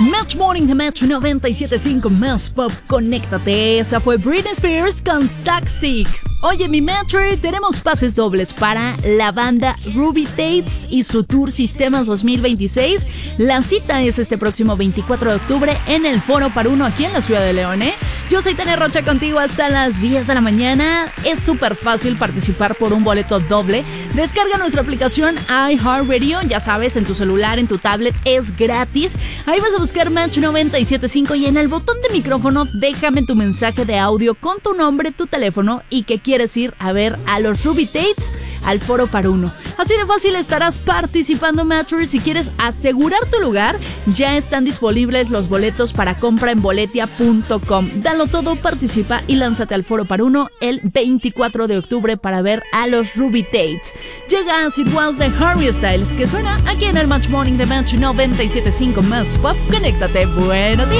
Match Morning de Match 97.5 Más Pop, conéctate. Esa fue Britney Spears con Toxic. Oye, mi Matcher, tenemos pases dobles para la banda Ruby Tates y su tour Sistemas 2026. La cita es este próximo 24 de octubre en el Foro Par Uno aquí en la Ciudad de León, ¿eh? Yo soy Tania Rocha contigo hasta las 10 de la mañana. Es súper fácil participar por un boleto doble. Descarga nuestra aplicación iHeartRadio, ya sabes, en tu celular, en tu tablet, es gratis. Ahí vas a buscar Match 97.5 y en el botón de micrófono déjame tu mensaje de audio con tu nombre, tu teléfono y que quieres ir a ver a los Ruby Tates al Foro Par Uno. Así de fácil estarás participando, Matcher. Si quieres asegurar tu lugar, ya están disponibles los boletos para compra en boletia.com. Dalo todo, participa y lánzate al Foro Par Uno el 24 de octubre para ver a los Ruby Tates. Llega As It Was de Harry Styles, que suena aquí en el Match Morning de Match 97.5 Más Pop. Conéctate, buenos días.